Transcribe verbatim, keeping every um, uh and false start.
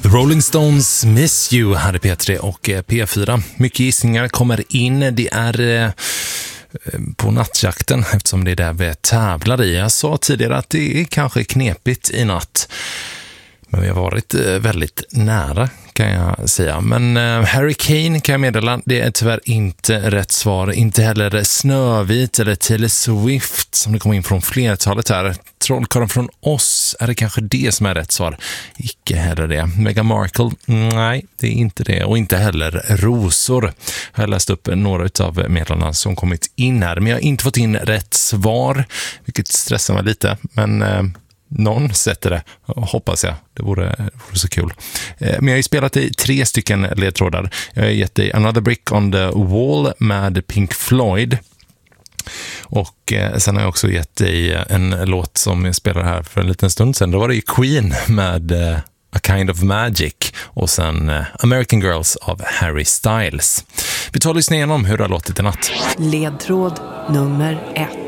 The Rolling Stones Miss You hade P tre och P fyra. Mycket gissningar kommer in. Det är eh, på nattjakten eftersom det är där vi tävlar i. Jag sa tidigare att det är kanske knepigt i natt. Men vi har varit väldigt nära kan jag säga. Men uh, Hurricane kan jag meddela, det är tyvärr inte rätt svar. Inte heller Snövit eller Taylor Swift som det kom in från flertalet här. Trollkarlen från oss, är det kanske det som är rätt svar? Icke heller det. Meghan Markle, nej det är inte det. Och inte heller Rosor. Jag har läst upp några av meddelarna som kommit in här. Men jag har inte fått in rätt svar, vilket stressar mig lite. Men... Uh, någon sätter det, hoppas jag. Det vore, det vore så kul. Men jag har ju spelat i tre stycken ledtrådar. Jag har gett dig Another Brick on the Wall med Pink Floyd. Och sen har jag också gett dig en låt som jag spelade här för en liten stund sedan. Då var det ju Queen med A Kind of Magic. Och sen American Girls av Harry Styles. Vi tar och lyssnar igenom hur det har låtit i natt. Ledtråd nummer ett.